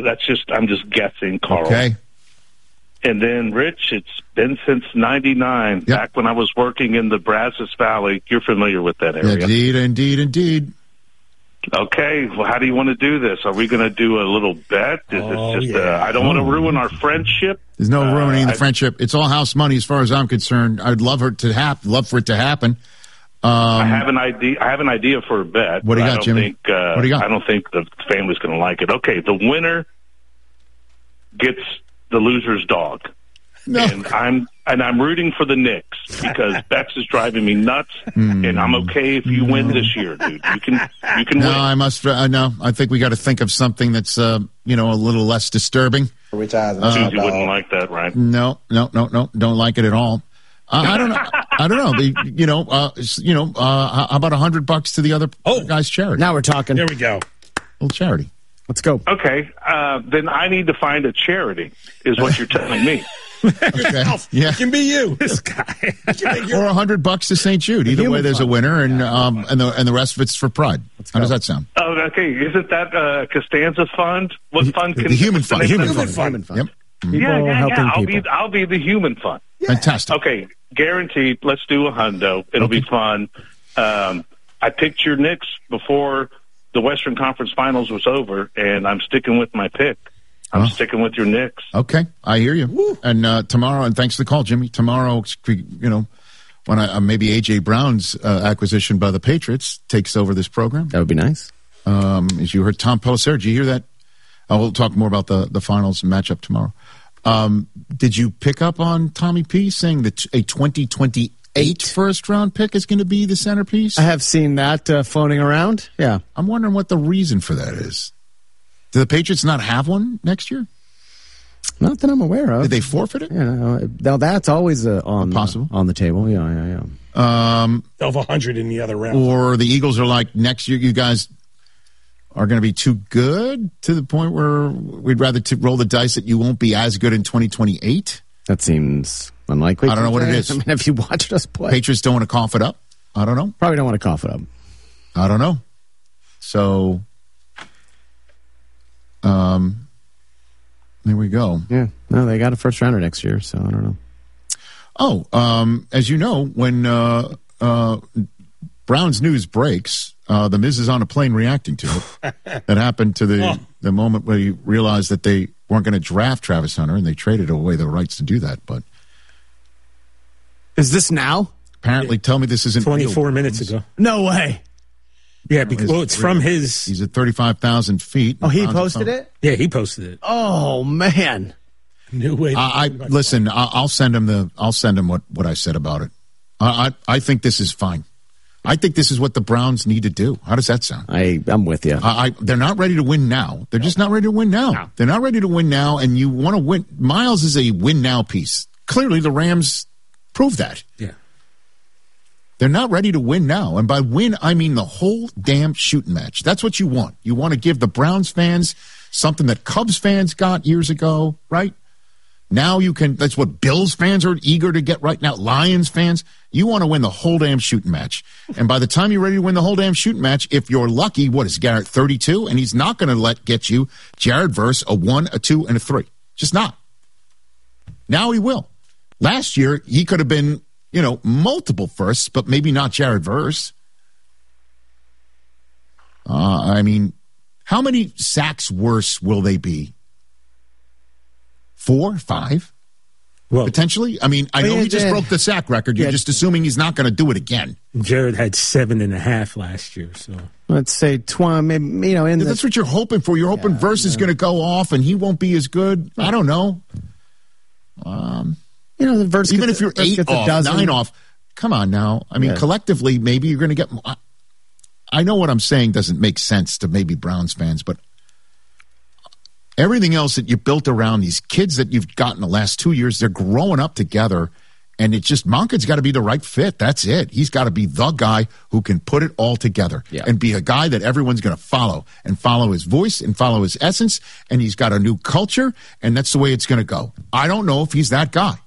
I'm just guessing, Carl. Okay. And then, Rich, it's been since 99, Yep. back when I was working in the Brazos Valley. You're familiar with that area. Indeed. Okay, well, how do you want to do this? Are we going to do a little bet? Is this just? I don't want to ruin our friendship. There's no ruining the friendship. It's all house money, as far as I'm concerned. I'd love for it to happen. I have an idea for a bet. What do you got, Jimmy? What do you got? I don't think the family's going to like it. Okay, the winner gets the loser's dog. No. And I'm rooting for the Knicks because Bex is driving me nuts, and I'm okay if you win this year, dude. You can win. No, I think we got to think of something that's a little less disturbing. Which eyes? Susie wouldn't like that, right? No, don't like it at all. I don't know. I don't know. How about $100 to the other guy's charity? Now we're talking. There we go. Little charity. Let's go. Okay, then I need to find a charity, is what you're telling me. Yourself. Yeah. It can be you. This guy. Or $100 to St. Jude. Either way, there's a winner, and the rest of it's for Pride. How does that sound? Oh, okay. Isn't that Costanza Fund? What fund? The Human Fund. Human Fund. Yep. Yeah. I'll be the Human Fund. Yeah. Fantastic. Okay, guaranteed. Let's do a hundo. It'll be fun. I picked your Knicks before the Western Conference Finals was over, and I'm sticking with my pick. I'm sticking with your Knicks. Okay, I hear you. Woo. And tomorrow, and thanks for the call, Jimmy. Tomorrow, when maybe A.J. Brown's acquisition by the Patriots takes over this program. That would be nice. As you heard Tom Pelissero, did you hear that? We'll talk more about the finals and matchup tomorrow. Did you pick up on Tommy P saying that a 2028 first-round pick is going to be the centerpiece? I have seen that floating around. Yeah. I'm wondering what the reason for that is. Do the Patriots not have one next year? Not that I'm aware of. Did they forfeit it? Yeah, now that's always possible on the table. Yeah. They'll have 100 in the other round. Or the Eagles are like, next year you guys are going to be too good to the point where we'd rather roll the dice that you won't be as good in 2028? That seems unlikely. I don't know what it is. I mean, have you watched us play? Patriots don't want to cough it up? I don't know. Probably don't want to cough it up. I don't know. So, there we go. Yeah. No, they got a first rounder next year, so I don't know. As you know, when Brown's news breaks, the Miz is on a plane reacting to it. That happened to the moment where he realized that they weren't going to draft Travis Hunter, and they traded away the rights to do that. But is this now? Apparently, tell me this isn't 24 minutes ago. No way. Yeah, because it's from his. He's at 35,000 feet. Oh, he posted it? Yeah, he posted it. Oh man. New way. Listen. I'll send him what I said about it. I think this is fine. I think this is what the Browns need to do. How does that sound? I'm with you. They're not ready to win now. They're just not ready to win now. No. They're not ready to win now, and you want to win. Miles is a win now piece. Clearly, the Rams proved that. Yeah. They're not ready to win now. And by win, I mean the whole damn shooting match. That's what you want. You want to give the Browns fans something that Cubs fans got years ago, right? Now you can, that's what Bills fans are eager to get right now. Lions fans, you want to win the whole damn shooting match. And by the time you're ready to win the whole damn shooting match, if you're lucky, what is Garrett, 32? And he's not going to get you Jared Verse, a 1, a 2, and a 3. Just not. Now he will. Last year, he could have been, multiple firsts, but maybe not Jared Verse. I mean, how many sacks worse will they be? 4, 5? Well, potentially? I mean, I know he just broke the sack record. You're just assuming he's not going to do it again. Jared had 7.5 last year, so. Let's say 20, maybe, that's what you're hoping for. You're hoping Verse is going to go off and he won't be as good. I don't know. The Verse even if you're 8 off, 9 off, come on now. I mean, collectively, maybe you're going to get. I know what I'm saying doesn't make sense to maybe Browns fans, but everything else that you built around these kids that you've gotten the last 2 years, they're growing up together, and it's just Monken's got to be the right fit. That's it. He's got to be the guy who can put it all together and be a guy that everyone's going to follow his voice and follow his essence, and he's got a new culture, and that's the way it's going to go. I don't know if he's that guy.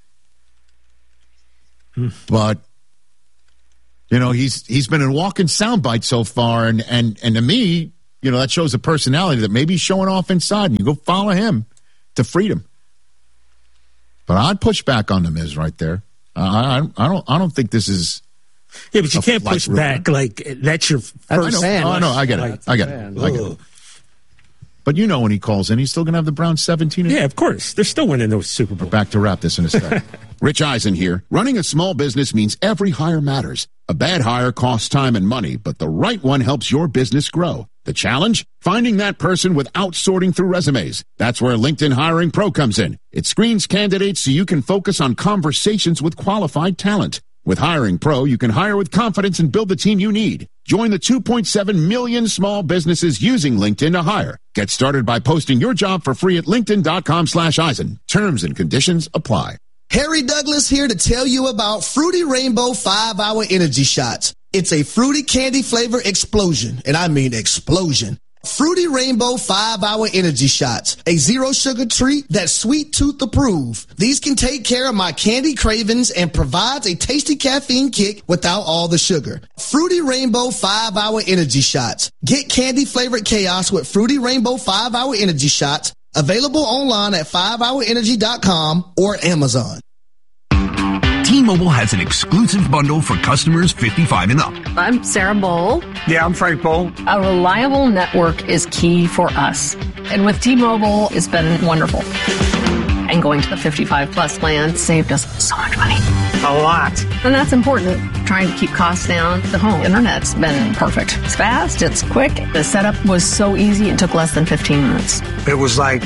But he's been a walking soundbite so far, and to me, You know, that shows a personality that maybe he's showing off inside, and you go follow him to freedom. But I'd push back on the Miz right there. I don't think this is. Yeah, but you can't push back like that's your first. I get it. But you know, when he calls in, he's still going to have the Browns 17. Yeah, of course. They're still winning those Super Bowls. We're back to wrap this in a second. Rich Eisen here. Running a small business means every hire matters. A bad hire costs time and money, but the right one helps your business grow. The challenge? Finding that person without sorting through resumes. That's where LinkedIn Hiring Pro comes in. It screens candidates so you can focus on conversations with qualified talent. With Hiring Pro, you can hire with confidence and build the team you need. Join the 2.7 million small businesses using LinkedIn to hire. Get started by posting your job for free at linkedin.com/Eisen. Terms and conditions apply. Harry Douglas here to tell you about Fruity Rainbow 5-Hour Energy Shots. It's a fruity candy flavor explosion, and I mean explosion. Fruity Rainbow 5-Hour Energy Shots, a zero-sugar treat that's sweet tooth approved. These can take care of my candy cravings and provides a tasty caffeine kick without all the sugar. Fruity Rainbow 5-Hour Energy Shots. Get candy-flavored chaos with Fruity Rainbow 5-Hour Energy Shots. Available online at 5hourenergy.com or Amazon. T-Mobile has an exclusive bundle for customers 55 and up. I'm Sarah Bowl. Yeah, I'm Frank Bowl. A reliable network is key for us. And with T-Mobile, it's been wonderful. And going to the 55 plus plan saved us so much money. A lot. And that's important. Trying to keep costs down. The home internet's been perfect. It's fast, it's quick. The setup was so easy, it took less than 15 minutes. It was like,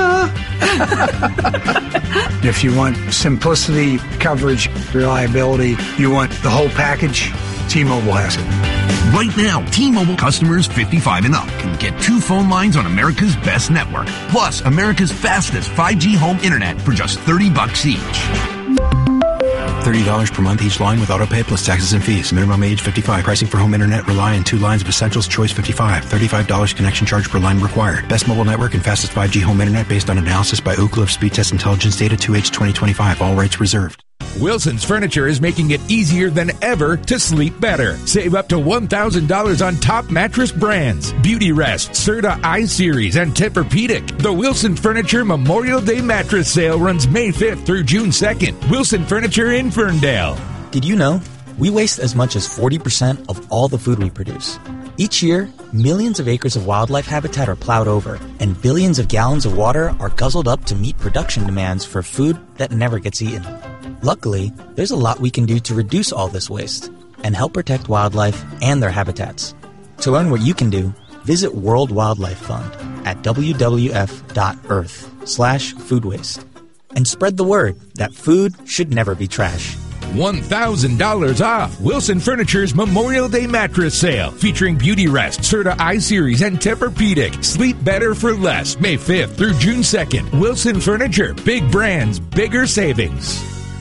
If you want simplicity, coverage, reliability, you want the whole package, T-Mobile has it. Right now, T-Mobile customers 55 and up can get 2 phone lines on America's best network, plus America's fastest 5G home internet for just $30 each. $30 per month each line with autopay plus taxes and fees. Minimum age 55. Pricing for home internet rely on 2 lines of Essentials Choice 55. $35 connection charge per line required. Best mobile network and fastest 5G home internet based on analysis by Ookla of Speed Test Intelligence data 2H 2025. All rights reserved. Wilson's Furniture is making it easier than ever to sleep better. Save up to $1,000 on top mattress brands. Beautyrest, Serta I-Series, and Tempur-Pedic. The Wilson Furniture Memorial Day Mattress Sale runs May 5th through June 2nd. Wilson Furniture in Ferndale. Did you know we waste as much as 40% of all the food we produce? Each year, millions of acres of wildlife habitat are plowed over, and billions of gallons of water are guzzled up to meet production demands for food that never gets eaten. Luckily, there's a lot we can do to reduce all this waste and help protect wildlife and their habitats. To learn what you can do, visit World Wildlife Fund at wwf.earth/food waste. And spread the word that food should never be trash. $1,000 off Wilson Furniture's Memorial Day Mattress Sale, featuring Beautyrest, Serta I-Series, and Tempur-Pedic. Sleep better for less. May 5th through June 2nd. Wilson Furniture. Big brands, bigger savings.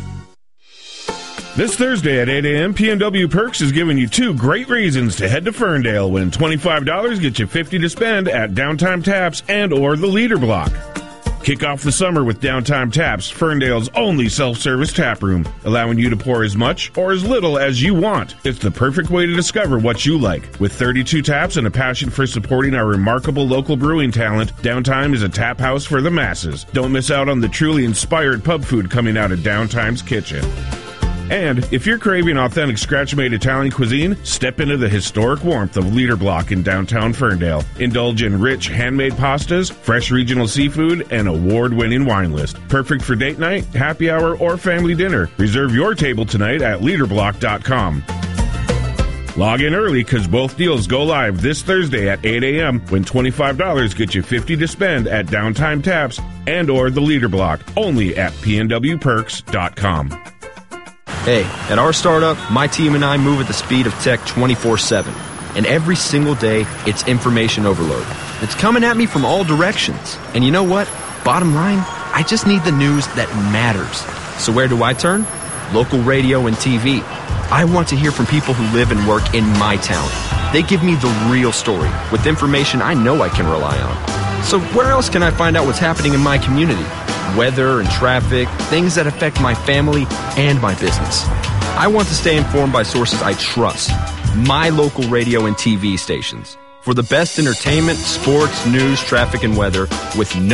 This Thursday at 8 a.m., P&W Perks is giving you 2 great reasons to head to Ferndale when $25 gets you $50 to spend at Downtime Taps and or the Leader Block. Kick off the summer with Downtime Taps, Ferndale's only self-service tap room, allowing you to pour as much or as little as you want. It's the perfect way to discover what you like. With 32 taps and a passion for supporting our remarkable local brewing talent, Downtime is a tap house for the masses. Don't miss out on the truly inspired pub food coming out of Downtime's kitchen. And if you're craving authentic scratch-made Italian cuisine, step into the historic warmth of Leader Block in downtown Ferndale. Indulge in rich handmade pastas, fresh regional seafood, and award-winning wine list. Perfect for date night, happy hour, or family dinner. Reserve your table tonight at leaderblock.com. Log in early because both deals go live this Thursday at 8 a.m. when $25 gets you $50 to spend at Downtime Taps and or the Leader Block, only at pnwperks.com. Hey, at our startup, my team and I move at the speed of tech 24/7. And every single day, it's information overload. It's coming at me from all directions. And you know what? Bottom line, I just need the news that matters. So where do I turn? Local radio and TV. I want to hear from people who live and work in my town. They give me the real story with information I know I can rely on. So where else can I find out what's happening in my community? Weather and traffic, things that affect my family and my business. I want to stay informed by sources I trust. My local radio and TV stations. For the best entertainment, sports, news, traffic, and weather with no